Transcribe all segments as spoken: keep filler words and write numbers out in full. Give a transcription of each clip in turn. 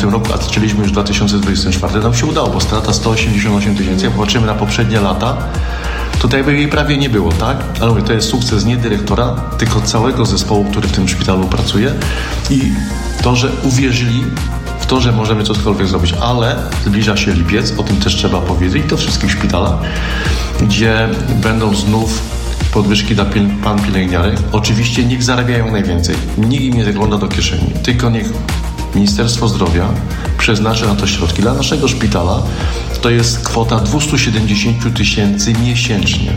tym roku, a zaczęliśmy już w dwa tysiące dwudziestym czwartym. Nam się udało, bo strata sto osiemdziesiąt osiem tysięcy. Jak popatrzymy na poprzednie lata, to tak jakby jej prawie nie było, tak? Ale mówię, to jest sukces nie dyrektora, tylko całego zespołu, który w tym szpitalu pracuje i to, że uwierzyli w to, że możemy cokolwiek zrobić, ale zbliża się lipiec, o tym też trzeba powiedzieć, to wszystkich szpitalach, gdzie będą znów podwyżki dla pan pielęgniarek. Oczywiście niech zarabiają najwięcej, nikt im nie zagląda do kieszeni, tylko niech Ministerstwo Zdrowia przeznaczy na to środki. Dla naszego szpitala to jest kwota dwieście siedemdziesiąt tysięcy miesięcznie.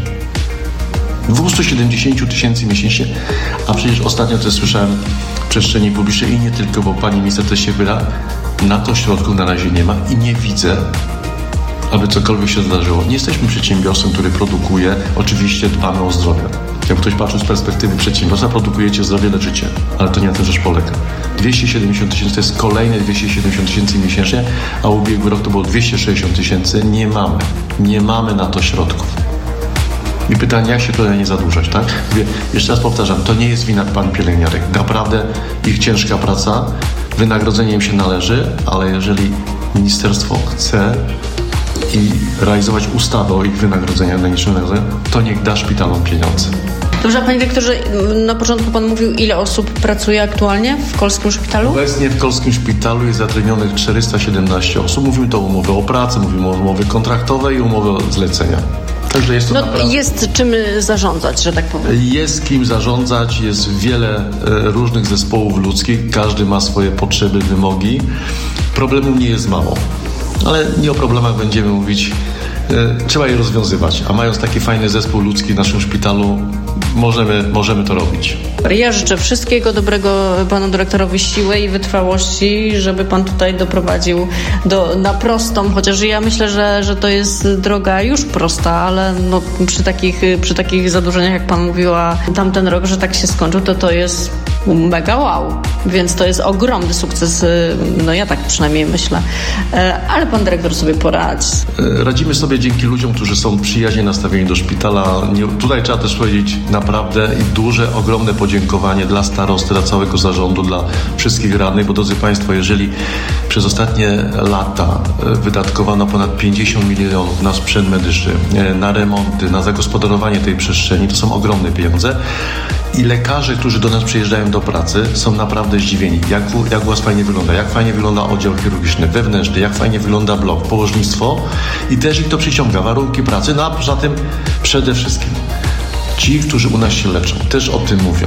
dwieście siedemdziesiąt tysięcy miesięcznie, a przecież ostatnio też słyszałem w przestrzeni publicznej i nie tylko, bo pani minister też się wyra, na to środków na razie nie ma i nie widzę, aby cokolwiek się zdarzyło. Nie jesteśmy przedsiębiorstwem, który produkuje, oczywiście dbamy o zdrowie. Jak ktoś patrzy z perspektywy przedsiębiorstwa, produkujecie zdrowie, leczycie, ale to nie na tym rzecz polega. dwieście siedemdziesiąt tysięcy to jest kolejne dwieście siedemdziesiąt tysięcy miesięcznie, a ubiegły rok to było dwieście sześćdziesiąt tysięcy. Nie mamy. Nie mamy na to środków. I pytanie, jak się tutaj nie zadłużać, tak? Mówię, jeszcze raz powtarzam, to nie jest wina pan pielęgniarek. Naprawdę ich ciężka praca, wynagrodzenie im się należy, ale jeżeli ministerstwo chce i realizować ustawę o ich wynagrodzeniach, najniższym wynagrodzeniu, to niech da szpitalom pieniądze. Dobrze, a panie dyrektorze, na początku pan mówił, ile osób pracuje aktualnie w Kolskim Szpitalu? Obecnie w Kolskim Szpitalu jest zatrudnionych czterysta siedemnaście osób. Mówimy to o umowy o pracę, mówimy o umowy kontraktowej i umowy o zlecenia. Także jest to no, naprawdę... jest czym zarządzać, że tak powiem. Jest kim zarządzać, jest wiele e, różnych zespołów ludzkich, każdy ma swoje potrzeby, wymogi. Problemów nie jest mało, ale nie o problemach będziemy mówić. E, trzeba je rozwiązywać, a mając taki fajny zespół ludzki w naszym szpitalu, możemy, możemy to robić. Ja życzę wszystkiego dobrego panu dyrektorowi, siły i wytrwałości, żeby pan tutaj doprowadził do, na prostą, chociaż ja myślę, że, że to jest droga już prosta, ale no, przy, takich, przy takich zadłużeniach, jak pan mówiła tamten rok, że tak się skończył, to to jest mega wow, więc to jest ogromny sukces, no ja tak przynajmniej myślę, ale pan dyrektor sobie poradzi. Radzimy sobie dzięki ludziom, którzy są przyjaźnie nastawieni do szpitala. Nie, tutaj trzeba też powiedzieć naprawdę i duże, ogromne podziękowanie dla starosty, dla całego zarządu, dla wszystkich radnych, bo drodzy państwo, jeżeli przez ostatnie lata wydatkowano ponad pięćdziesiąt milionów na sprzęt medyczny, na remonty, na zagospodarowanie tej przestrzeni, to są ogromne pieniądze i lekarze, którzy do nas przyjeżdżają do pracy, są naprawdę zdziwieni, jak, jak u was fajnie wygląda, jak fajnie wygląda oddział chirurgiczny, wewnętrzny, jak fajnie wygląda blok, położnictwo i też ich to przyciąga, warunki pracy, no a poza tym przede wszystkim ci, którzy u nas się leczą, też o tym mówią,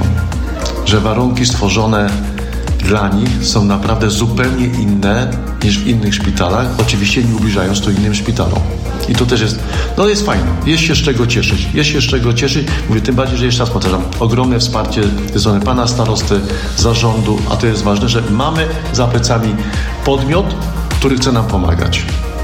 że warunki stworzone dla nich są naprawdę zupełnie inne niż w innych szpitalach, oczywiście nie ubliżając to innym szpitalom. I to też jest, no jest fajne, jest się z czego cieszyć, jest się z czego cieszyć, mówię, tym bardziej, że jeszcze raz powtarzam, ogromne wsparcie ze strony pana starosty, zarządu, a to jest ważne, że mamy za plecami podmiot, który chce nam pomagać.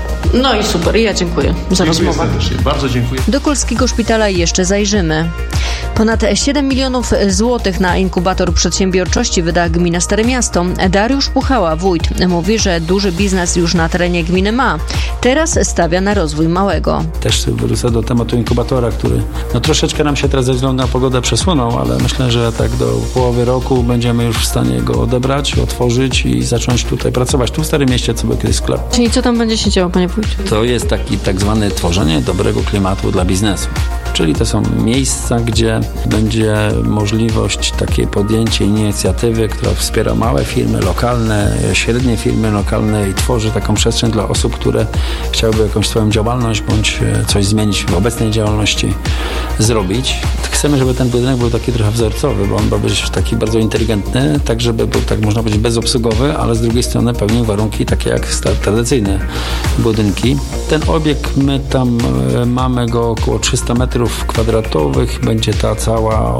No i super, ja dziękuję za dziękuję rozmowę. Serdecznie. Bardzo dziękuję. Do Kolskiego Szpitala jeszcze zajrzymy. Ponad siedem milionów złotych na inkubator przedsiębiorczości wyda gmina Stare Miasto. Dariusz Puchała, wójt, mówi, że duży biznes już na terenie gminy ma. Teraz stawia na rozwój małego. Też wrócę do tematu inkubatora, który no troszeczkę nam się teraz ze względu na pogodę przesunął, ale myślę, że tak do połowy roku będziemy już w stanie go odebrać, otworzyć i zacząć tutaj pracować. Tu w Starym Mieście, co był kiedyś sklep. Czyli co tam będzie się działo, panie wójcie? To jest taki tak zwany tworzenie dobrego klimatu dla biznesu. Czyli to są miejsca, gdzie będzie możliwość takiej podjęcia inicjatywy, która wspiera małe firmy lokalne, średnie firmy lokalne i tworzy taką przestrzeń dla osób, które chciałyby jakąś swoją działalność bądź coś zmienić w obecnej działalności zrobić. Chcemy, żeby ten budynek był taki trochę wzorcowy, bo on ma być taki bardzo inteligentny, tak żeby był, tak można powiedzieć, bezobsługowy, ale z drugiej strony pełnił warunki takie jak tradycyjne budynki. Ten obiekt, my tam e, mamy go około trzysta metrów kwadratowych, będzie ta cała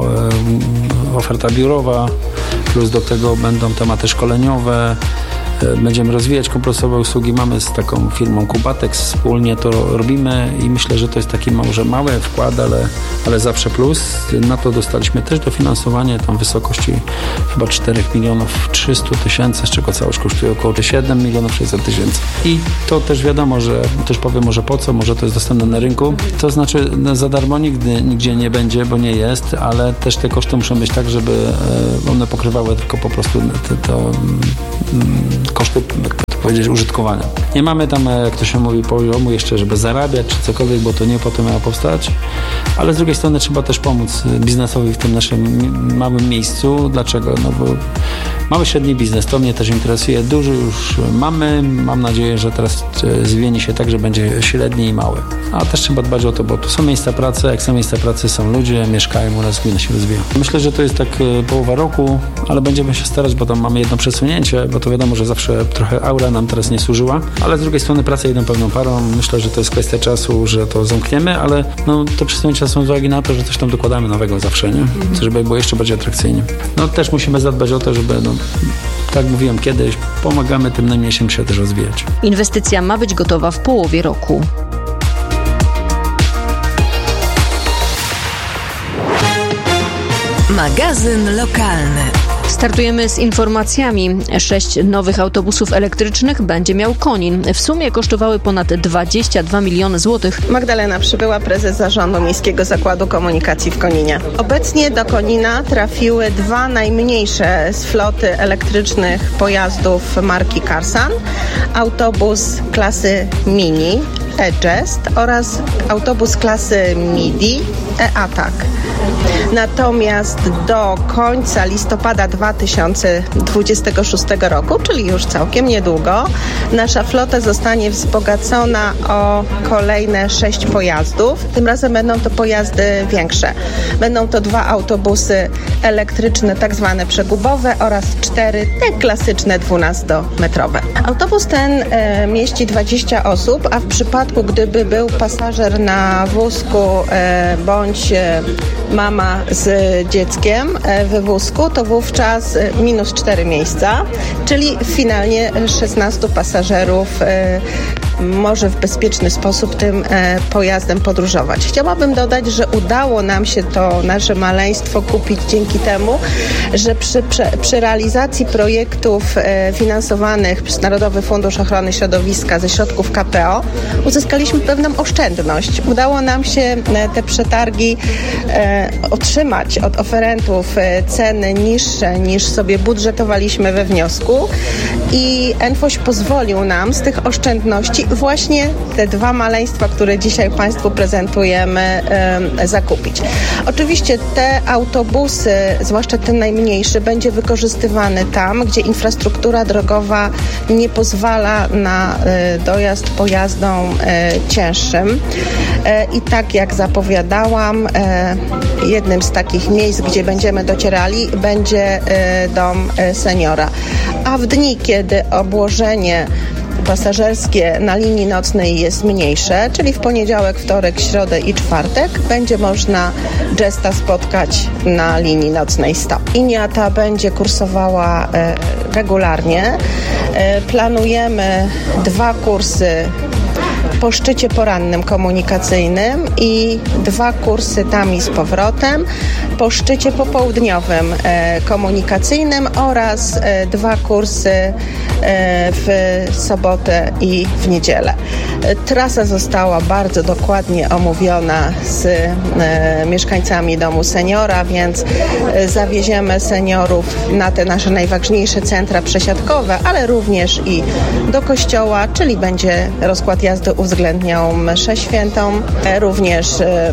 e, oferta biurowa, plus do tego będą tematy szkoleniowe. Będziemy rozwijać kompleksowe usługi. Mamy z taką firmą Kubatex, wspólnie to robimy i myślę, że to jest taki może mały wkład, ale, ale zawsze plus. Na to dostaliśmy też dofinansowanie tam w wysokości chyba cztery miliony trzysta tysięcy, z czego całość kosztuje około siedem milionów sześćset tysięcy. I to też wiadomo, że też powiem może po co, może to jest dostępne na rynku. To znaczy no, za darmo nigdy nigdzie nie będzie, bo nie jest, ale też te koszty muszą być tak, żeby one pokrywały tylko po prostu te, to, koszty powiedzieć, użytkowania. Nie mamy tam, jak to się mówi, poziomu jeszcze, żeby zarabiać czy cokolwiek, bo to nie po to miało powstać, ale z drugiej strony trzeba też pomóc biznesowi w tym naszym małym miejscu. Dlaczego? No bo mały, średni biznes, to mnie też interesuje. Duży już mamy, mam nadzieję, że teraz zmieni się tak, że będzie średni i mały. A też trzeba dbać o to, bo tu są miejsca pracy, jak są miejsca pracy, są ludzie, mieszkają u nas, gmina się rozwija. Myślę, że to jest tak połowa roku, ale będziemy się starać, bo tam mamy jedno przesunięcie, bo to wiadomo, że zawsze trochę aura nam teraz nie służyła, ale z drugiej strony praca jedną pełną parą. Myślę, że to jest kwestia czasu, że to zamkniemy, ale no, te przesunięcia są z uwagi na to, że coś tam dokładamy nowego zawsze, nie? Żeby było jeszcze bardziej atrakcyjnie. No też musimy zadbać o to, żeby, no, tak mówiłem kiedyś, pomagamy tym najmniejszym się też rozwijać. Inwestycja ma być gotowa w połowie roku. Magazyn lokalny. Startujemy z informacjami. Sześć nowych autobusów elektrycznych będzie miał Konin. W sumie kosztowały ponad dwadzieścia dwa miliony złotych. Magdalena Przybyła, prezes zarządu Miejskiego Zakładu Komunikacji w Koninie. Obecnie do Konina trafiły dwa najmniejsze z floty elektrycznych pojazdów marki Karsan. Autobus klasy Mini E-Jest oraz autobus klasy Midi E-Atak. Natomiast do końca listopada dwa tysiące dwudziestego szóstego roku, czyli już całkiem niedługo, nasza flota zostanie wzbogacona o kolejne sześć pojazdów. Tym razem będą to pojazdy większe. Będą to dwa autobusy elektryczne, tak zwane przegubowe, oraz cztery te klasyczne dwunastometrowe. Autobus ten e, mieści dwadzieścia osób, a w przypadku, gdyby był pasażer na wózku e, bądź e, mama z dzieckiem we wózku, to wówczas minus cztery miejsca, czyli finalnie szesnastu pasażerów może w bezpieczny sposób tym pojazdem podróżować. Chciałabym dodać, że udało nam się to nasze maleństwo kupić dzięki temu, że przy, przy, przy realizacji projektów finansowanych przez Narodowy Fundusz Ochrony Środowiska ze środków K P O uzyskaliśmy pewną oszczędność. Udało nam się te przetargi otrzymać od oferentów ceny niższe niż sobie budżetowaliśmy we wniosku i Enfoś pozwolił nam z tych oszczędności właśnie te dwa maleństwa, które dzisiaj Państwu prezentujemy, zakupić. Oczywiście te autobusy, zwłaszcza ten najmniejszy, będzie wykorzystywany tam, gdzie infrastruktura drogowa nie pozwala na dojazd pojazdom cięższym. I tak jak zapowiadałam, jednym z takich miejsc, gdzie będziemy docierali, będzie dom seniora. A w dni, kiedy obłożenie pasażerskie na linii nocnej jest mniejsze, czyli w poniedziałek, wtorek, środę i czwartek, będzie można Jesta spotkać na linii nocnej sto. Linia ta będzie kursowała e, regularnie. E, planujemy dwa kursy po szczycie porannym komunikacyjnym i dwa kursy tam i z powrotem po szczycie popołudniowym e, komunikacyjnym oraz e, dwa kursy e, w sobotę i w niedzielę. E, trasa została bardzo dokładnie omówiona z e, mieszkańcami domu seniora, więc e, zawieziemy seniorów na te nasze najważniejsze centra przesiadkowe, ale również i do kościoła, czyli będzie rozkład jazdy uwzględniał mszę świętą, e, również e,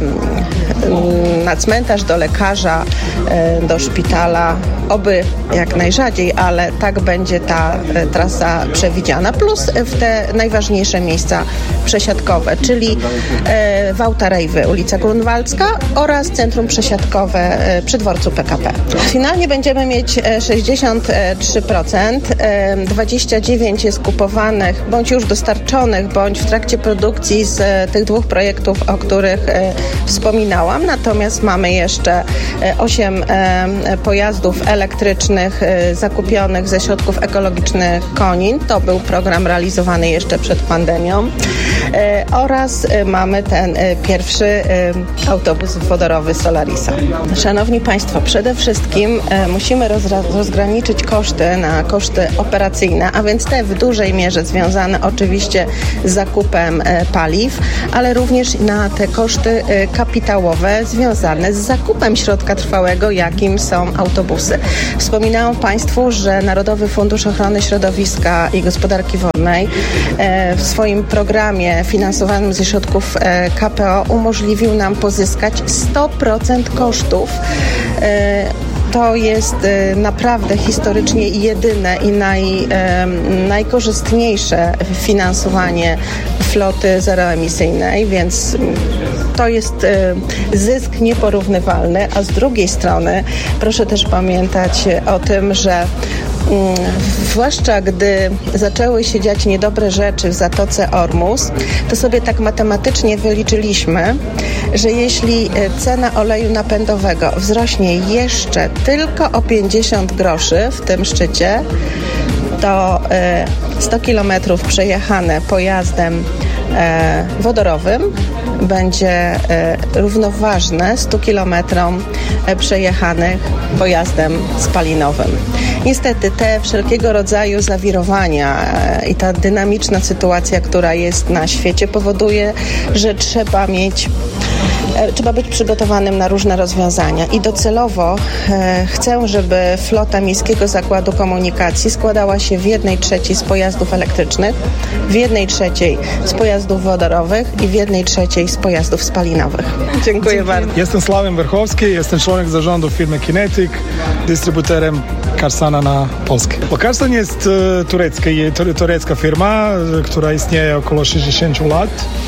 na cmentarz, do lekarza, do szpitala, oby jak najrzadziej, ale tak będzie ta trasa przewidziana, plus w te najważniejsze miejsca przesiadkowe, czyli Wałta Rejwy, ulica Grunwaldzka oraz centrum przesiadkowe przy dworcu P K P. Finalnie będziemy mieć sześćdziesiąt trzy procent, dwadzieścia dziewięć procent jest kupowanych, bądź już dostarczonych, bądź w trakcie produkcji z tych dwóch projektów, o których wspominałam. Natomiast mamy jeszcze osiem pojazdów elektrycznych zakupionych ze środków ekologicznych Konin. To był program realizowany jeszcze przed pandemią. oraz mamy ten pierwszy autobus wodorowy Solarisa. Szanowni Państwo, przede wszystkim musimy rozra- rozgraniczyć koszty na koszty operacyjne, a więc te w dużej mierze związane oczywiście z zakupem paliw, ale również na te koszty kapitałowe związane z zakupem środka trwałego, jakim są autobusy. Wspominałam Państwu, że Narodowy Fundusz Ochrony Środowiska i Gospodarki Wodnej w swoim programie finansowanym ze środków K P O umożliwił nam pozyskać sto procent kosztów. To jest naprawdę historycznie jedyne i naj, najkorzystniejsze finansowanie floty zeroemisyjnej, więc to jest zysk nieporównywalny, a z drugiej strony proszę też pamiętać o tym, że zwłaszcza gdy zaczęły się dziać niedobre rzeczy w Zatoce Ormus, to sobie tak matematycznie wyliczyliśmy, że jeśli cena oleju napędowego wzrośnie jeszcze tylko o pięćdziesiąt groszy w tym szczycie, to sto kilometrów przejechane pojazdem wodorowym będzie równoważne stu kilometrom przejechanych pojazdem spalinowym. Niestety te wszelkiego rodzaju zawirowania i ta dynamiczna sytuacja, która jest na świecie, powoduje, że trzeba mieć Trzeba być przygotowanym na różne rozwiązania i docelowo e, chcę, żeby flota Miejskiego Zakładu Komunikacji składała się w jednej trzeciej z pojazdów elektrycznych, w jednej trzeciej z pojazdów wodorowych i w jednej trzeciej z pojazdów spalinowych. Dziękuję Dzięki. bardzo. Jestem Sławek Werchowski, jestem członek zarządu firmy Kinetic, dystrybutorem Karsana na Polskę. Bo Karsan jest e, turecka, turecka firma, która istnieje około sześćdziesiąt lat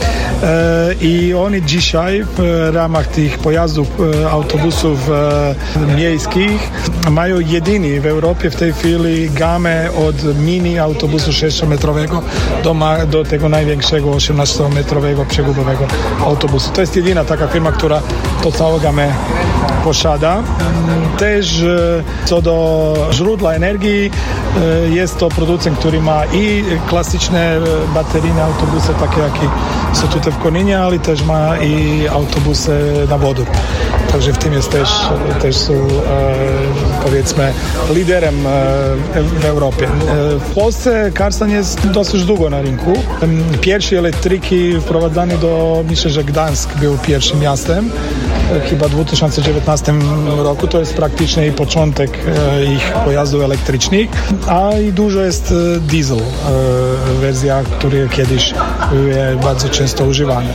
e, i oni dzisiaj w ramach tych pojazdów, e, autobusów e, miejskich mają jedyny w Europie w tej chwili gamę od mini autobusu sześciometrowego do, ma, do tego największego osiemnastometrowego przegubowego autobusu. To jest jedyna taka firma, która to całą gamę posiada. Też e, co do źródła energii, e, jest to producent, który ma i klasyczne bateryjne autobusy, takie jakie są tutaj w Koninie, ale też ma i autobusy na wodór. Także w tym jest też, też są, e, powiedzmy, liderem e, w Europie. E, w Polsce Karsan jest dosyć długo na rynku. Pierwsze elektryki wprowadzane do, myślę, że Gdańsk był pierwszym miastem, e, chyba w dwa tysiące dziewiętnastym roku. To jest praktycznie początek e, ich pojazdów elektrycznych, a i dużo jest e, diesel, e, wersja, które kiedyś były bardzo często używane.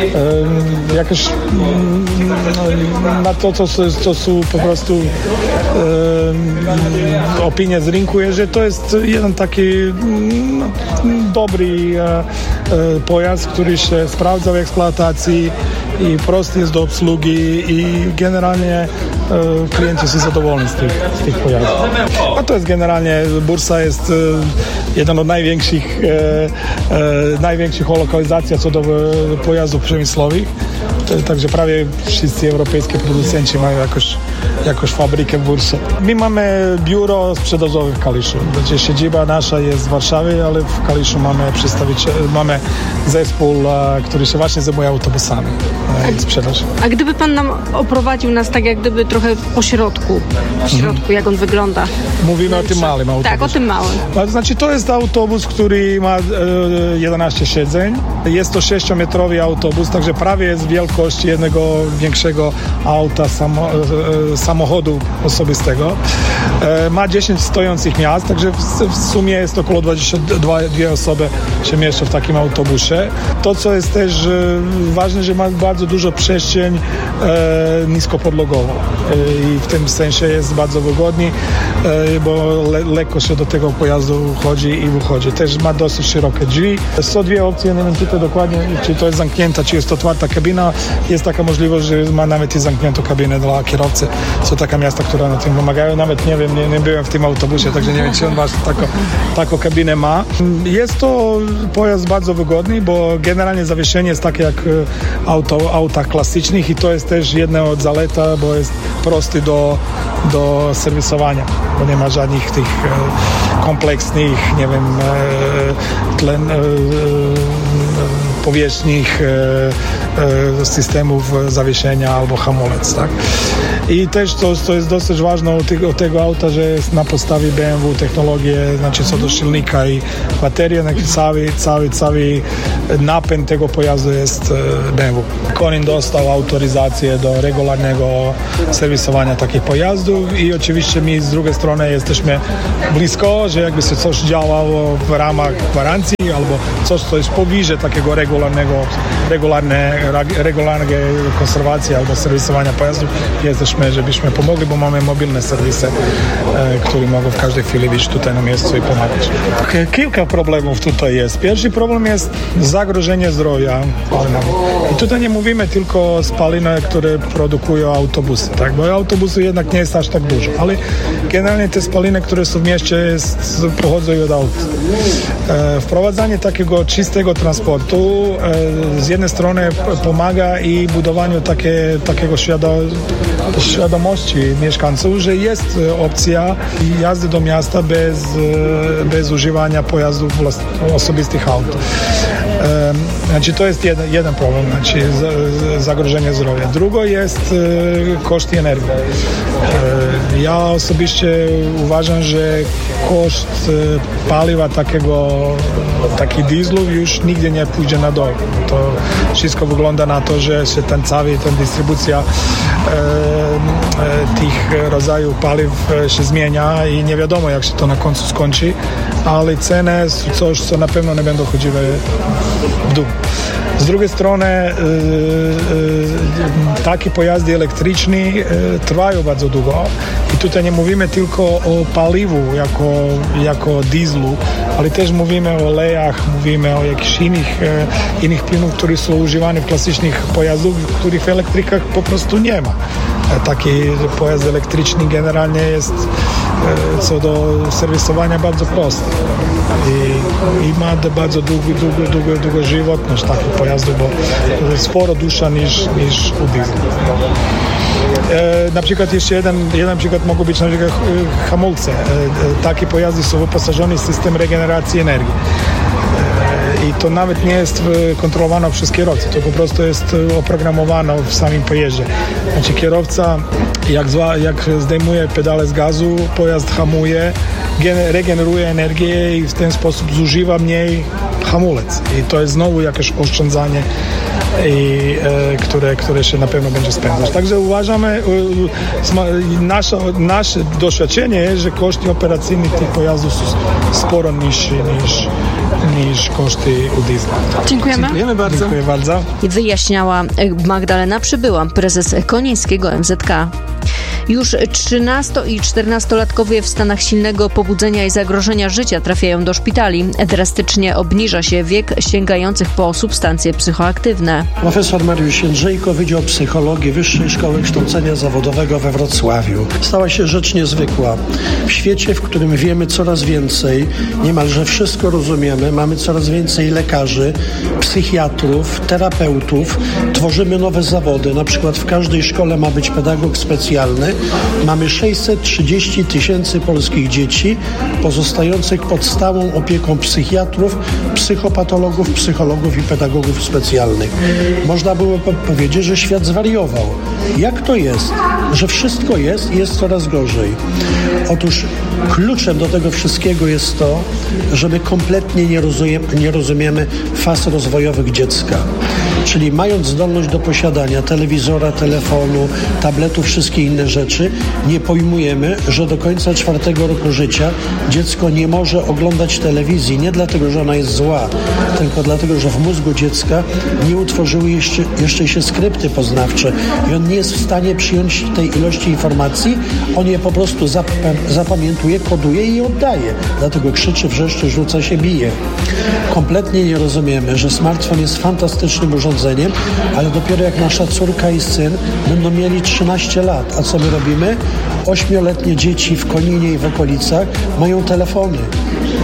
E, jakoś m, na to, co, co są po prostu e, opinie z rynku, jest, że to jest jeden taki no, dobry e, e, pojazd, który się sprawdza w eksploatacji i prosty jest do obsługi i generalnie e, klienci są zadowoleni z tych, z tych pojazdów. A to jest generalnie, bursa jest e, jeden od największych e, e, największych lokalizacji co do e, pojazdów przemysłowych. Także prawie wszyscy europejscy producenci mają jakoś, jakoś fabrykę w Bursie. My mamy biuro sprzedażowe w Kaliszu. Znaczy siedziba nasza jest w Warszawie, ale w Kaliszu mamy przedstawiciel, mamy zespół, który się właśnie zajmuje autobusami i sprzedaż. A gdyby pan nam oprowadził nas tak jak gdyby trochę po środku, w środku, mhm. jak on wygląda? Mówimy o tym małym autobusie. Tak, o tym małym. To znaczy to jest autobus, który ma e, jedenaście siedzeń. Jest to sześciometrowy autobus, także prawie jest wielkość jednego większego auta, samo, e, samochodu osobistego. E, ma dziesięć stojących miejsc, także w, w sumie jest około dwadzieścia dwie osoby się mieszczą w takim autobusie. To, co jest też e, ważne, że ma bardzo dużo przestrzeń e, niskopodlogową e, i w tym sensie jest bardzo wygodny, e, bo le, lekko się do tego pojazdu wchodzi i wychodzi. Też ma dosyć szerokie drzwi. Są dwie opcje, nie wiem tutaj dokładnie, czy to jest zamknięta, czy jest to otwarta kabina. Jest taka możliwość, że ma nawet i zamkniętą kabinę dla kierowcy. Są takie miasta, które na tym pomagają. Nawet nie wiem, nie, nie byłem w tym autobusie, także nie wiem, czy on właśnie taką, taką kabinę ma. Jest to pojazd bardzo wygodny, bo generalnie zawieszenie jest takie jak auto, auta klasycznych i to jest też jedna od zaleta, bo jest prosty do, do serwisowania, bo nie ma żadnych tych e, kompleksnych, nie wiem, e, tlen, e, e, powierzchnych e, e, systemów zawieszenia albo hamulec, tak? I też to, to jest dosyć ważne u tego, u tego auta, że jest na podstawie B M W technologie, znaczy co do silnika i bateria, cały, cały, cały napęd tego pojazdu jest B M W. Konin dostał autoryzację do regularnego serwisowania takich pojazdów i oczywiście my z drugiej strony jesteśmy blisko, że jakby się coś działało w ramach gwarancji albo coś, co jest powyżej takiego regularnego, regularne, regularnej konserwacji albo serwisowania pojazdów, jesteśmy, żebyśmy pomogli, bo mamy mobilne serwisy, e, które mogą w każdej chwili być tutaj na miejscu i pomagać. Kilka problemów tutaj jest. Pierwszy problem jest zagrożenie zdrowia. I tutaj nie mówimy tylko o spalinach, które produkują autobusy, tak? Bo autobusy jednak nie jest aż tak dużo, ale generalnie te spaliny, które są w mieście, jest, pochodzą od aut. E, wprowadzanie takiego czystego transportu e, z jednej strony pomaga i budowaniu takie, takiego świado, świadomości mieszkańców, że jest opcja jazdy do miasta bez, bez używania pojazdów osobistych aut. E, znaczy to jest jeden, jeden problem, znaczy zagrożenie zdrowia. Drugo jest e, koszty energii. E, ja osobiście uważam, że koszt e, paliwa takiego, taki dieslu już nigdy nie pójdzie na dół. To wszystko wygląda na to, że się ten cały, ten dystrybucja e, e, tych rodzajów paliw się zmienia i nie wiadomo, jak się to na końcu skończy, ale ceny są coś, co na pewno nie będą chodziły w dół. Z drugiej strony e, e, takie pojazdy elektryczne e, trwają bardzo długo i tutaj nie mówimy tylko o paliwu jako, jako dieslu, ale też mówimy o olejach, mówimy o jakichś innych, e, innych płynów, które są używane w klasycznych pojazdach, których w elektrykach po prostu nie ma. E, taki pojazd elektryczny generalnie jest e, co do serwisowania bardzo prosty i, i ma bardzo długo, długo, długo, długo żywotność takich pojazdów, bo sporo dłuższa niż, niż u diesla. E, na przykład jeszcze jeden, jeden przykład mogą być na przykład hamulce. E, takie pojazdy są wyposażone w system regeneracji energii. I to nawet nie jest kontrolowane przez kierowcę, to po prostu jest oprogramowane w samym pojeździe. Znaczy kierowca jak, zła, jak zdejmuje pedale z gazu, pojazd hamuje, regeneruje energię i w ten sposób zużywa mniej hamulec. I to jest znowu jakieś oszczędzanie, i, e, które, które się na pewno będzie spędzać. Także uważamy, e, nasze, nasze doświadczenie jest, że koszty operacyjne tych pojazdów są sporo niższe niż, niż koszty u diesla. Dziękujemy. Dziękujemy bardzo. Dziękuję bardzo. I wyjaśniała Magdalena Przybyła, prezes Konińskiego M Z K. Już trzynasto- i czternastolatkowie w stanach silnego pobudzenia i zagrożenia życia trafiają do szpitali. Drastycznie obniża się wiek sięgających po substancje psychoaktywne. Profesor Mariusz Jędrzejko, Wydział Psychologii Wyższej Szkoły Kształcenia Zawodowego we Wrocławiu. Stała się rzecz niezwykła. W świecie, w którym wiemy coraz więcej, niemalże wszystko rozumiemy, mamy coraz więcej lekarzy, psychiatrów, terapeutów, tworzymy nowe zawody. Na przykład w każdej szkole ma być pedagog specjalny. Mamy sześćset trzydzieści tysięcy polskich dzieci pozostających pod stałą opieką psychiatrów, psychopatologów, psychologów i pedagogów specjalnych. Można było powiedzieć, że świat zwariował. Jak to jest, że wszystko jest i jest coraz gorzej? Otóż kluczem do tego wszystkiego jest to, że my kompletnie nie, rozumie, nie rozumiemy faz rozwojowych dziecka. Czyli mając zdolność do posiadania telewizora, telefonu, tabletu, wszystkie inne rzeczy, nie pojmujemy, że do końca czwartego roku życia dziecko nie może oglądać telewizji. Nie dlatego, że ona jest zła, tylko dlatego, że w mózgu dziecka nie utworzyły jeszcze, jeszcze się skrypty poznawcze i on nie jest w stanie przyjąć tej ilości informacji. On je po prostu zap- zapamiętuje, koduje i oddaje. Dlatego krzyczy, wrzeszczy, rzuca się, bije. Kompletnie nie rozumiemy, że smartfon jest fantastycznym urządzeniem, ale dopiero jak nasza córka i syn będą mieli trzynaście lat. A co my robimy? Ośmioletnie dzieci w Koninie i w okolicach mają telefony.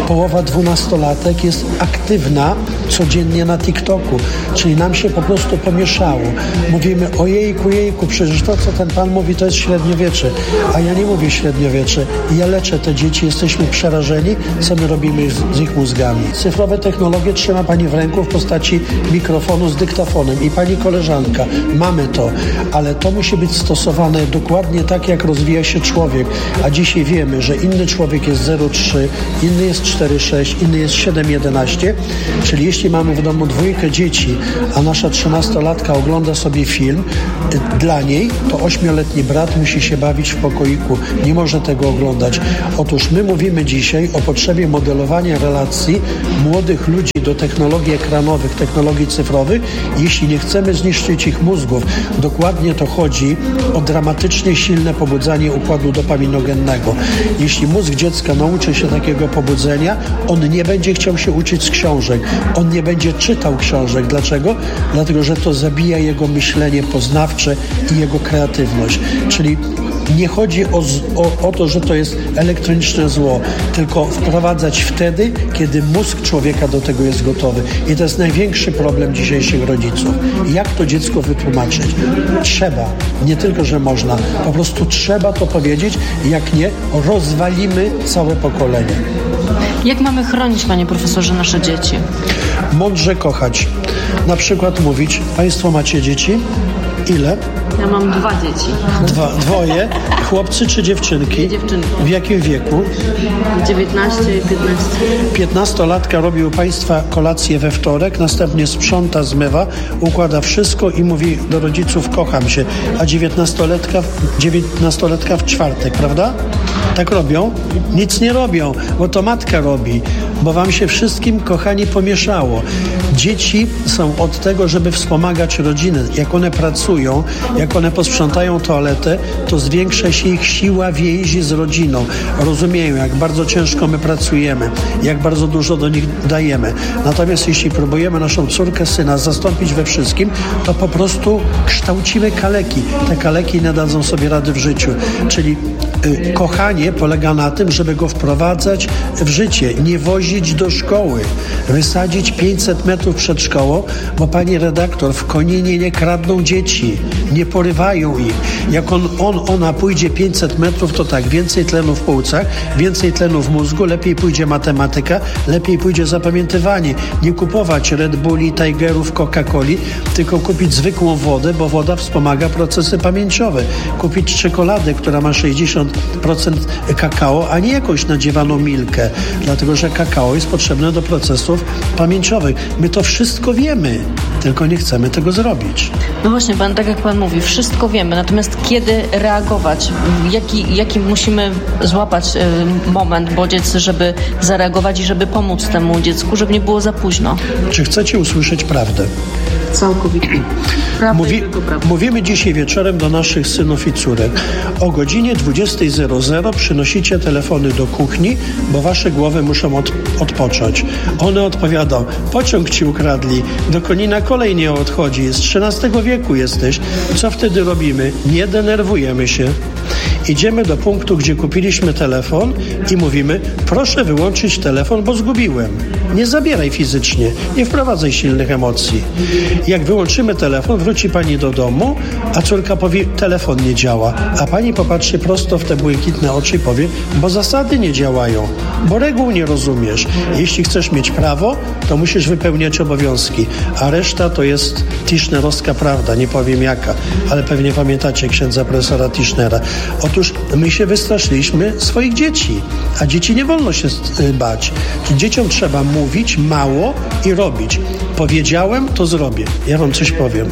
Połowa dwunastolatek jest aktywna codziennie na TikToku, czyli nam się po prostu pomieszało. Mówimy ojejku, jejku, przecież to, co ten pan mówi, to jest średniowiecze, a ja nie mówię średniowiecze. Ja leczę te dzieci, jesteśmy przerażeni, co my robimy z, z ich mózgami. Cyfrowe technologie trzyma pani w ręku w postaci mikrofonu z dyktafonem i pani koleżanka, mamy to, ale to musi być stosowane dokładnie tak, jak rozwija się człowiek, a dzisiaj wiemy, że inny człowiek jest zero przecinek trzy, inny jest cztery przecinek sześć, inny jest siedem przecinek jedenaście, czyli jeśli mamy w domu dwójkę dzieci, a nasza trzynastolatka ogląda sobie film, dla niej to ośmioletni brat musi się bawić w pokoiku, nie może tego oglądać. Otóż my mówimy dzisiaj o potrzebie modelowania relacji młodych ludzi do technologii ekranowych, technologii cyfrowych, jeśli nie chcemy zniszczyć ich mózgów. Dokładnie to chodzi o dramatycznie silne pobudzanie układu dopaminogennego. Jeśli mózg dziecka nauczy się takiego pobudzenia, on nie będzie chciał się uczyć z książek. On nie będzie czytał książek. Dlaczego? Dlatego, że to zabija jego myślenie poznawcze i jego kreatywność. Czyli nie chodzi o, o, o to, że to jest elektroniczne zło, tylko wprowadzać wtedy, kiedy mózg człowieka do tego jest gotowy. I to jest największy problem dzisiejszych rodziców. Jak to dziecko wytłumaczyć? Trzeba. Nie tylko, że można. Po prostu trzeba to powiedzieć. Jak nie, rozwalimy całe pokolenie. Jak mamy chronić, panie profesorze, nasze dzieci? Mądrze kochać. Na przykład mówić, państwo macie dzieci? Ile? Ja mam dwa dzieci. Dwa, dwoje. Chłopcy czy dziewczynki? Dziewczynki. W jakim wieku? dziewiętnaście i piętnaście. Piętnastolatka robi u państwa kolację we wtorek, następnie sprząta, zmywa, układa wszystko i mówi do rodziców kocham się, a dziewiętnastolatka, dziewiętnastolatka w czwartek, prawda? Tak robią? Nic nie robią, bo to matka robi, bo wam się wszystkim, kochani, pomieszało. Dzieci są od tego, żeby wspomagać rodziny. Jak one pracują, jak one posprzątają toaletę, to zwiększa się ich siła więzi z rodziną. Rozumieją, jak bardzo ciężko my pracujemy, jak bardzo dużo do nich dajemy. Natomiast jeśli próbujemy naszą córkę, syna zastąpić we wszystkim, to po prostu kształcimy kaleki. Te kaleki nie dadzą sobie rady w życiu. Czyli y, kochanie polega na tym, żeby go wprowadzać w życie, nie wozić do szkoły, wysadzić pięćset metrów przed szkołą, bo pani redaktor, w Koninie nie kradną dzieci, nie porywają ich. Jak on, on, ona pójdzie pięćset metrów, to tak, więcej tlenu w płucach, więcej tlenu w mózgu, lepiej pójdzie matematyka, lepiej pójdzie zapamiętywanie. Nie kupować Red Bulli, Tigerów, Coca-Coli, tylko kupić zwykłą wodę, bo woda wspomaga procesy pamięciowe. Kupić czekoladę, która ma sześćdziesiąt procent kakao, a nie jakąś nadziewaną milkę, dlatego że kakao jest potrzebne do procesów pamięciowych. My to wszystko wiemy, tylko nie chcemy tego zrobić. No właśnie, pan, tak jak pan mówi, wszystko wiemy, natomiast kiedy reagować? Jaki, jaki musimy złapać y, moment, bodziec, żeby zareagować i żeby pomóc temu dziecku, żeby nie było za późno? Czy chcecie usłyszeć prawdę? Całkowicie. Prawda Mówi, mówimy dzisiaj wieczorem do naszych synów i córek. O godzinie dwudziestej przynosicie telefony do kuchni, bo wasze głowy muszą od, odpocząć. One odpowiadą, pociąg ci ukradli, do Konina kolej nie odchodzi, z trzynastego wieku jesteś. Co wtedy robimy? Nie denerwujemy się. Idziemy do punktu, gdzie kupiliśmy telefon i mówimy, proszę wyłączyć telefon, bo zgubiłem. Nie zabieraj fizycznie, nie wprowadzaj silnych emocji. Jak wyłączymy telefon, wróci pani do domu, a córka powie, telefon nie działa, a pani popatrzy prosto w te błękitne oczy i powie, bo zasady nie działają, bo reguł nie rozumiesz. Jeśli chcesz mieć prawo, to musisz wypełniać obowiązki, a reszta to jest tischnerowska prawda, nie powiem jaka, ale pewnie pamiętacie księdza profesora Tischnera. Otóż my się wystraszyliśmy swoich dzieci, a dzieci nie wolno się bać. Dzieciom trzeba mówić mało i robić. Powiedziałem, to zrobię. Ja wam coś powiem.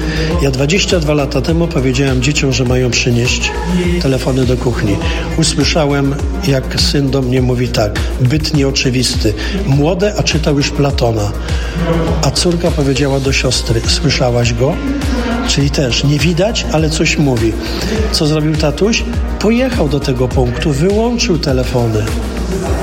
Ja dwadzieścia dwa lata temu powiedziałem dzieciom, że mają przynieść telefony do kuchni. Usłyszałem, jak syn do mnie mówi tak, byt nieoczywisty. Młode, a czytał już Platona. A córka powiedziała do siostry, słyszałaś go? Czyli też nie widać, ale coś mówi. Co zrobił tatuś? Pojechał do tego punktu, wyłączył telefony.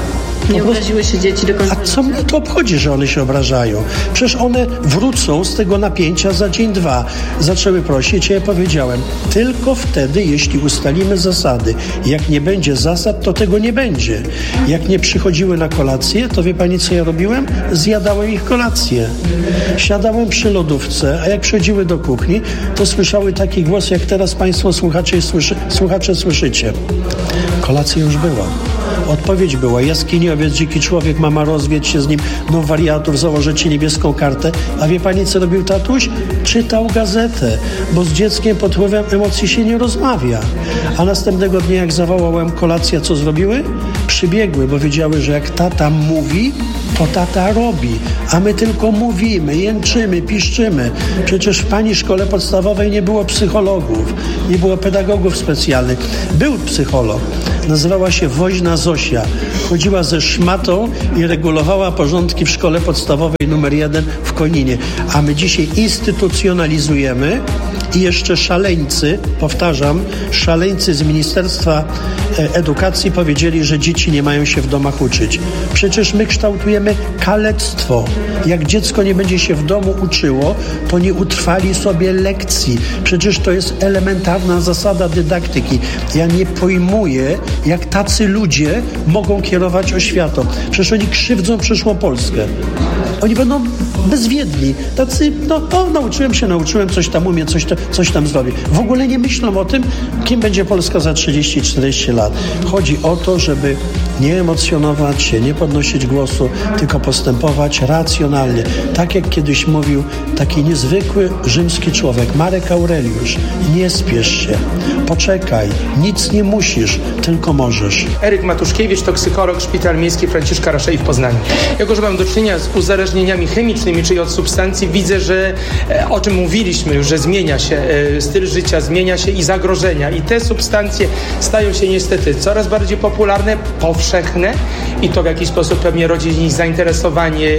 Nie obraziły się dzieci do końca. A co mnie to obchodzi, że one się obrażają? Przecież one wrócą z tego napięcia za dzień, dwa. Zaczęły prosić, ja powiedziałem, tylko wtedy, jeśli ustalimy zasady. Jak nie będzie zasad, to tego nie będzie. Jak nie przychodziły na kolację, to wie pani, co ja robiłem? Zjadałem ich kolację. Siadałem przy lodówce, a jak przychodziły do kuchni, to słyszały taki głos, jak teraz państwo słuchacze, słyszy, słuchacze słyszycie. Kolacja już była. Odpowiedź była, jaskiniowiec, dziki człowiek, mama rozwiedź się z nim, no wariatów, założycie niebieską kartę. A wie pani, co robił tatuś? Czytał gazetę, bo z dzieckiem pod wpływem emocji się nie rozmawia. A następnego dnia, jak zawołałem kolację, co zrobiły? Przybiegły, bo wiedziały, że jak tata mówi, to tata robi, a my tylko mówimy, jęczymy, piszczymy. Przecież w pani szkole podstawowej nie było psychologów, nie było pedagogów specjalnych. Był psycholog, nazywała się Woźna Zosia. Chodziła ze szmatą i regulowała porządki w szkole podstawowej numer jeden w Koninie. A my dzisiaj instytucjonalizujemy i jeszcze szaleńcy, powtarzam, szaleńcy z Ministerstwa Edukacji powiedzieli, że dzieci nie mają się w domach uczyć. Przecież my kształtujemy kalectwo. Jak dziecko nie będzie się w domu uczyło, to nie utrwali sobie lekcji. Przecież to jest elementarna zasada dydaktyki. Ja nie pojmuję, jak tacy ludzie mogą kierować oświatą. Przecież oni krzywdzą przyszłą Polskę. Oni będą bezwiedni. Tacy, no, o, nauczyłem się, nauczyłem, coś tam umiem, coś, coś tam zrobię. W ogóle nie myślą o tym, kim będzie Polska za trzydzieści czterdzieści lat. Chodzi o to, żeby nie emocjonować się, nie podnosić głosu, tylko postępować racjonalnie. Tak jak kiedyś mówił taki niezwykły rzymski człowiek, Marek Aureliusz. Nie spiesz się, poczekaj, nic nie musisz, tylko możesz. Eryk Matuszkiewicz, toksykolog, Szpital Miejski Franciszka Raszei w Poznaniu. Jako że mam do czynienia z uzależnieniami chemicznymi, czyli od substancji, widzę, że o czym mówiliśmy już, że zmienia się styl życia, zmienia się i zagrożenia. I te substancje stają się niestety coraz bardziej popularne, powszechne i to w jakiś sposób pewnie rodzi zainteresowanie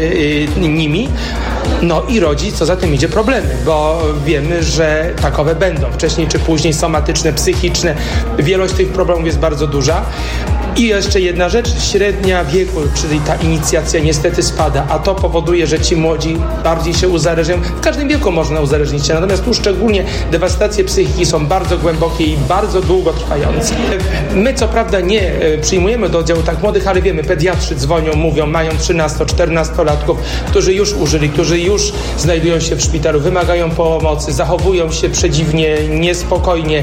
nimi. No i rodzi, co za tym idzie, problemy, bo wiemy, że takowe będą wcześniej czy później, somatyczne, psychiczne. Wielość tych problemów jest bardzo duża. I jeszcze jedna rzecz, średnia wieku, czyli ta inicjacja niestety spada, a to powoduje, że ci młodzi bardziej się uzależniają. W każdym wieku można uzależnić się, natomiast tu szczególnie dewastacje psychiki są bardzo głębokie i bardzo długotrwające. My co prawda nie przyjmujemy do oddziału tak młodych, ale wiemy, pediatrzy dzwonią, mówią, mają trzynasto-czternastolatków, którzy już użyli, którzy już znajdują się w szpitalu, wymagają pomocy, zachowują się przedziwnie, niespokojnie,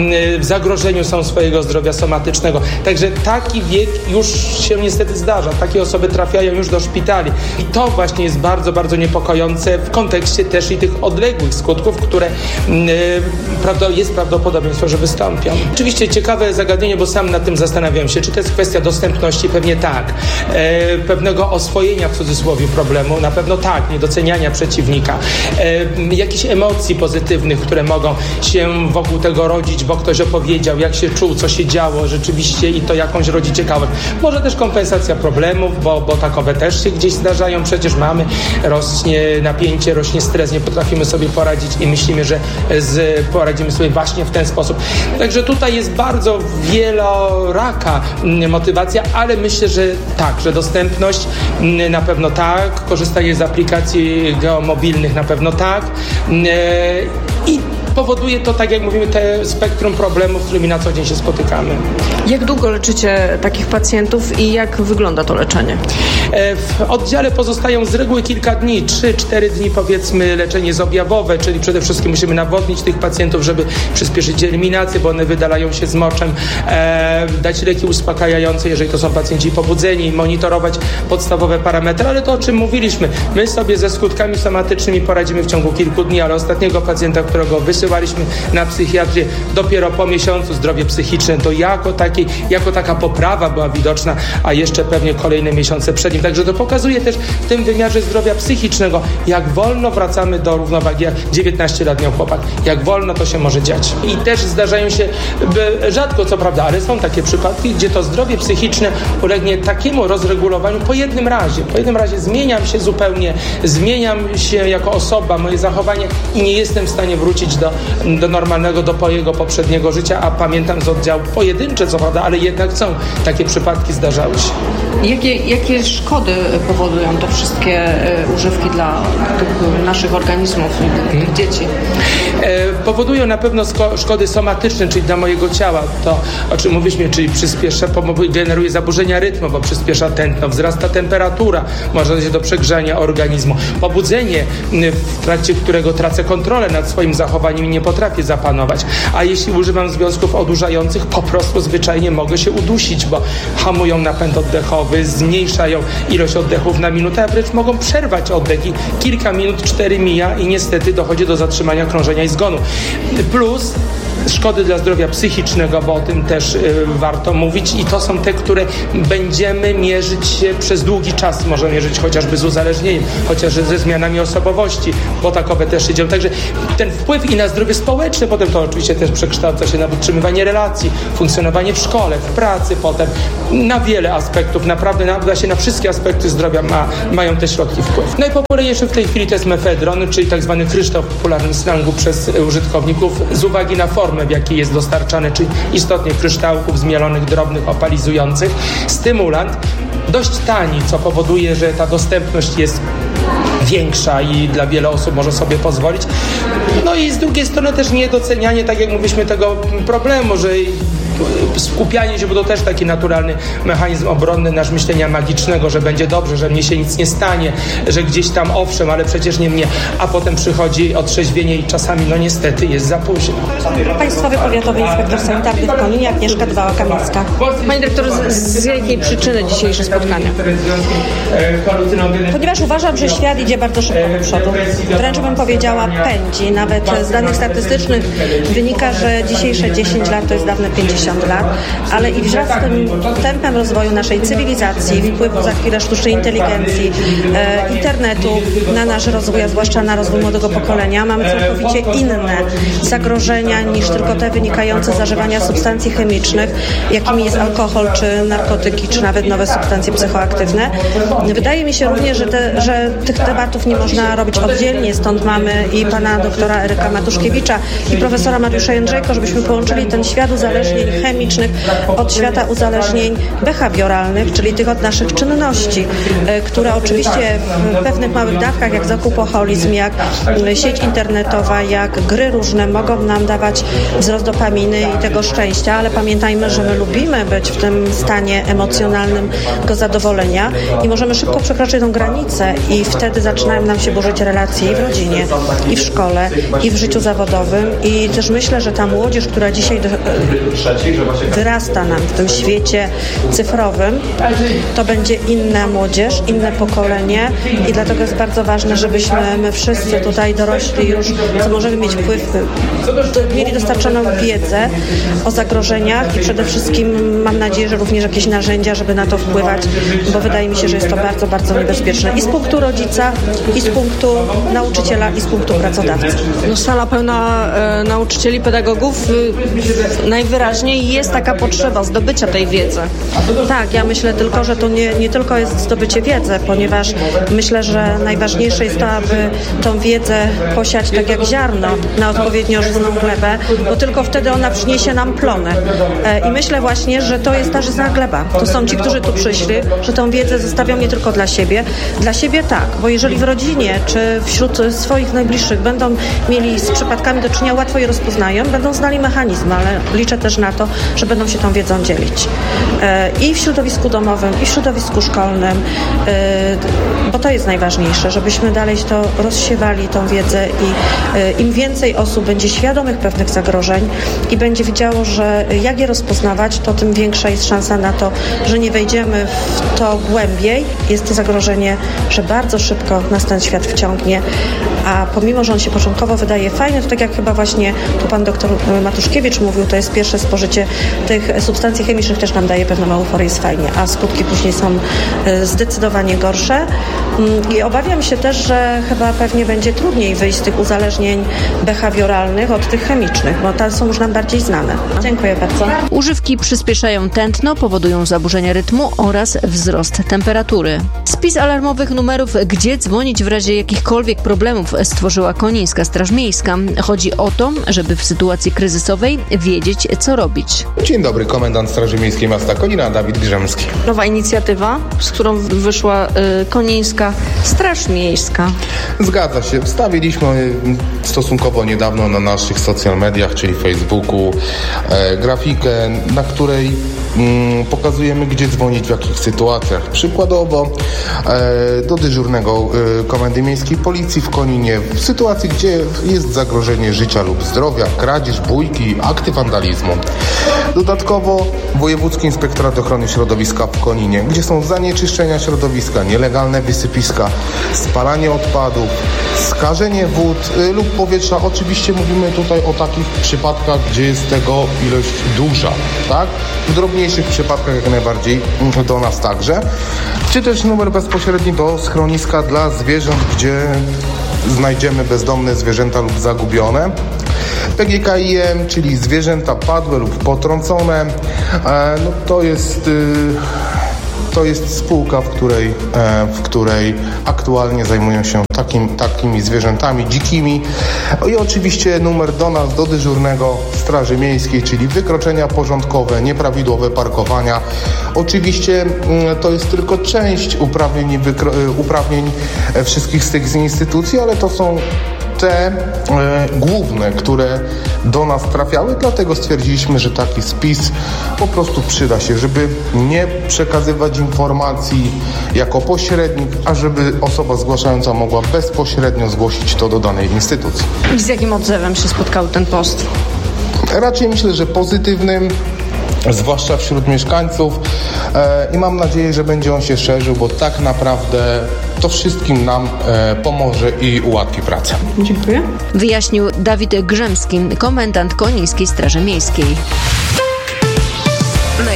w zagrożeniu są swojego zdrowia somatycznego. Także taki wiek już się niestety zdarza. Takie osoby trafiają już do szpitali. I to właśnie jest bardzo, bardzo niepokojące w kontekście też i tych odległych skutków, które yy, prawda, jest prawdopodobieństwo, że wystąpią. Oczywiście ciekawe zagadnienie, bo sam nad tym zastanawiam się, czy to jest kwestia dostępności? Pewnie tak. Yy, pewnego oswojenia w cudzysłowie problemu? Na pewno tak. Niedoceniania przeciwnika. Yy, jakichś emocji pozytywnych, które mogą się wokół tego rodzić, bo ktoś opowiedział, jak się czuł, co się działo rzeczywiście i to jakąś rodzi ciekawość. Może też kompensacja problemów, bo, bo takowe też się gdzieś zdarzają. Przecież mamy, rośnie napięcie, rośnie stres, nie potrafimy sobie poradzić i myślimy, że z, poradzimy sobie właśnie w ten sposób. Także tutaj jest bardzo wieloraka motywacja, ale myślę, że tak, że dostępność na pewno tak, korzystanie z aplikacji geomobilnych na pewno tak i powoduje to, tak jak mówimy, te spektrum problemów, z którymi na co dzień się spotykamy. Jak długo leczycie takich pacjentów i jak wygląda to leczenie? W oddziale pozostają z reguły kilka dni, trzy cztery dni powiedzmy leczenie zobjawowe, czyli przede wszystkim musimy nawodnić tych pacjentów, żeby przyspieszyć eliminację, bo one wydalają się z moczem, e, dać leki uspokajające, jeżeli to są pacjenci pobudzeni, monitorować podstawowe parametry, ale to o czym mówiliśmy, my sobie ze skutkami somatycznymi poradzimy w ciągu kilku dni, ale ostatniego pacjenta, którego wysyłaliśmy na psychiatrię dopiero po miesiącu, zdrowie psychiczne, to jako, taki, jako taka poprawa była widoczna, a jeszcze pewnie kolejne miesiące przed nim. Także to pokazuje też w tym wymiarze zdrowia psychicznego, jak wolno wracamy do równowagi, jak dziewiętnaście lat miał chłopak, jak wolno to się może dziać. I też zdarzają się, rzadko co prawda, ale są takie przypadki, gdzie to zdrowie psychiczne ulegnie takiemu rozregulowaniu po jednym razie. Po jednym razie zmieniam się zupełnie, zmieniam się jako osoba, moje zachowanie i nie jestem w stanie wrócić do, do normalnego, do mojego poprzedniego życia, a pamiętam z oddziału pojedyncze co prawda, ale jednak są takie przypadki, zdarzały się. Jakie, jakie szkody powodują te wszystkie używki dla tych naszych organizmów i tych dzieci? Powodują na pewno szkody somatyczne, czyli dla mojego ciała. To, o czym mówiliśmy, czyli przyspiesza, generuje zaburzenia rytmu, bo przyspiesza tętno, wzrasta temperatura, może dojść do przegrzania organizmu. Pobudzenie, w trakcie którego tracę kontrolę nad swoim zachowaniem i nie potrafię zapanować. A jeśli używam związków odurzających, po prostu zwyczajnie mogę się udusić, bo hamują napęd oddechowy, zmniejszają ilość oddechów na minutę, a wręcz mogą przerwać oddech i kilka minut, cztery mija i niestety dochodzi do zatrzymania krążenia i zgonu. Plus szkody dla zdrowia psychicznego, bo o tym też y, warto mówić i to są te, które będziemy mierzyć się przez długi czas. Możemy mierzyć chociażby z uzależnieniem, chociażby ze zmianami osobowości, bo takowe też się dzieją. Także ten wpływ i na zdrowie społeczne, potem to oczywiście też przekształca się na podtrzymywanie relacji, funkcjonowanie w szkole, w pracy potem, na wiele aspektów. Naprawdę na, się na wszystkie aspekty zdrowia ma, mają te środki wpływ. Najpopularniejszy w tej chwili to jest mefedron, czyli tak zwany kryształ w popularnym slangu przez użytkowników z uwagi na formę, w jakiej jest dostarczany, czyli istotnie kryształków zmielonych, drobnych, opalizujących. Stymulant dość tani, co powoduje, że ta dostępność jest większa i dla wielu osób może sobie pozwolić. No i z drugiej strony też niedocenianie, tak jak mówiliśmy, tego problemu, że skupianie się, bo to też taki naturalny mechanizm obronny nasz myślenia magicznego, że będzie dobrze, że mnie się nic nie stanie, że gdzieś tam owszem, ale przecież nie mnie, a potem przychodzi otrzeźwienie i czasami no niestety jest za późno. Państwowy Powiatowy Inspektor Sanitarny w Koninie, Agnieszka Dbała-Kamińska. Pani dyrektor, z, z jakiej przyczyny dzisiejsze spotkania? Ponieważ uważam, że świat idzie bardzo szybko do przodu. Wręcz bym powiedziała pędzi. Nawet z danych statystycznych wynika, że dzisiejsze dziesięć lat to jest dawne pięćdziesiąt lat, ale i wraz z tym tempem rozwoju naszej cywilizacji, wpływu za chwilę sztucznej inteligencji, e, internetu na nasz rozwój, a zwłaszcza na rozwój młodego pokolenia, mamy całkowicie inne zagrożenia niż tylko te wynikające z zażywania substancji chemicznych, jakimi jest alkohol, czy narkotyki, czy nawet nowe substancje psychoaktywne. Wydaje mi się również, że, te, że tych tematów nie można robić oddzielnie, stąd mamy i pana doktora Eryka Matuszkiewicza i profesora Mariusza Jędrzejko, żebyśmy połączyli ten świat uzależnień chemicznych od świata uzależnień behawioralnych, czyli tych od naszych czynności, które oczywiście w pewnych małych dawkach, jak zakupoholizm, jak sieć internetowa, jak gry różne mogą nam dawać wzrost dopaminy i tego szczęścia, ale pamiętajmy, że my lubimy być w tym stanie emocjonalnym go zadowolenia i możemy szybko przekroczyć tą granicę i wtedy zaczynają nam się burzyć relacje i w rodzinie, i w szkole, i w życiu zawodowym i też myślę, że ta młodzież, która dzisiaj do, wyrasta nam w tym świecie cyfrowym, to będzie inna młodzież, inne pokolenie i dlatego jest bardzo ważne, żebyśmy my wszyscy tutaj dorośli już, co możemy mieć wpływ, mieli dostarczoną wiedzę o zagrożeniach i przede wszystkim mam nadzieję, że również jakieś narzędzia, żeby na to wpływać, bo wydaje mi się, że jest to bardzo, bardzo niebezpieczne i z punktu rodzica, i z punktu nauczyciela, i z punktu pracodawcy. No, sala pełna e, nauczycieli, pedagogów, e, najwyraźniej jest taka potrzeba zdobycia tej wiedzy. Tak, ja myślę tylko, że to nie, nie tylko jest zdobycie wiedzy, ponieważ myślę, że najważniejsze jest to, aby tą wiedzę posiać tak jak ziarno na odpowiednio żyzną glebę, bo tylko wtedy ona przyniesie nam plony. I myślę właśnie, że to jest ta żyzna gleba. To są ci, którzy tu przyszli, że tą wiedzę zostawią nie tylko dla siebie. Dla siebie tak, bo jeżeli w rodzinie czy wśród swoich najbliższych będą mieli z przypadkami do czynienia, łatwo je rozpoznają, będą znali mechanizmy, ale liczę też na to, że będą się tą wiedzą dzielić. I w środowisku domowym, i w środowisku szkolnym, bo to jest najważniejsze, żebyśmy dalej to rozsiewali, tą wiedzę i im więcej osób będzie świadomych pewnych zagrożeń i będzie wiedziało, że jak je rozpoznawać, to tym większa jest szansa na to, że nie wejdziemy w to głębiej. Jest to zagrożenie, że bardzo szybko nas ten świat wciągnie, a pomimo, że on się początkowo wydaje fajny, to tak jak chyba właśnie tu pan doktor Matuszkiewicz mówił, to jest pierwsze spożycie tych substancji chemicznych też nam daje pewną euforię, jest fajnie, a skutki później są zdecydowanie gorsze i obawiam się też, że chyba pewnie będzie trudniej wyjść z tych uzależnień behawioralnych od tych chemicznych, bo te są już nam bardziej znane. Dziękuję bardzo. Używki przyspieszają tętno, powodują zaburzenia rytmu oraz wzrost temperatury. Spis alarmowych numerów, gdzie dzwonić w razie jakichkolwiek problemów stworzyła Konińska Straż Miejska. Chodzi o to, żeby w sytuacji kryzysowej wiedzieć, co robić. Dzień dobry, komendant Straży Miejskiej Miasta Konina, Dawid Grzemski. Nowa inicjatywa, z którą wyszła y, Konińska Straż Miejska. Zgadza się. Wstawiliśmy stosunkowo niedawno na naszych social mediach, czyli Facebooku, e, grafikę, na której mm, pokazujemy, gdzie dzwonić, w jakich sytuacjach. Przykładowo e, do dyżurnego e, Komendy Miejskiej Policji w Koninie, w sytuacji, gdzie jest zagrożenie życia lub zdrowia, kradzież, bójki, akty wandalizmu. Dodatkowo Wojewódzki Inspektorat Ochrony Środowiska w Koninie, gdzie są zanieczyszczenia środowiska, nielegalne wysypiska, spalanie odpadów, skażenie wód y, lub powietrza. Oczywiście mówimy tutaj o takich przypadkach, gdzie jest tego ilość duża, tak? W drobniejszych przypadkach jak najbardziej do nas także. Czy też numer bezpośredni do schroniska dla zwierząt, gdzie znajdziemy bezdomne zwierzęta lub zagubione. P G K I M, czyli zwierzęta padłe lub potrącone, e, no to jest... Y, To jest spółka, w której, w której aktualnie zajmują się takim, takimi zwierzętami dzikimi. I oczywiście numer do nas, do dyżurnego Straży Miejskiej, czyli wykroczenia porządkowe, nieprawidłowe parkowania. Oczywiście to jest tylko część uprawnień, uprawnień wszystkich z tych instytucji, ale to są te e, główne, które do nas trafiały, dlatego stwierdziliśmy, że taki spis po prostu przyda się, żeby nie przekazywać informacji jako pośrednik, a żeby osoba zgłaszająca mogła bezpośrednio zgłosić to do danej instytucji. I z jakim odzewem się spotkał ten post? Raczej myślę, że pozytywnym, zwłaszcza wśród mieszkańców e, i mam nadzieję, że będzie on się szerzył, bo tak naprawdę to wszystkim nam e, pomoże i ułatwi pracę. Dziękuję. Wyjaśnił Dawid Grzemski, komendant Konińskiej Straży Miejskiej.